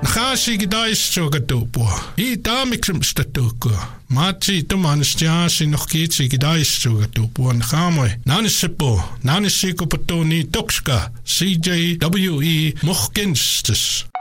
Nakashi gidaistro gatupo. I damikrim statuko. Machi tumanistia nog kietsi gidaistro gatupo. Nakamoy. Nanisipo. Nanisiko patoni toxka. CJWE Mochkinstes.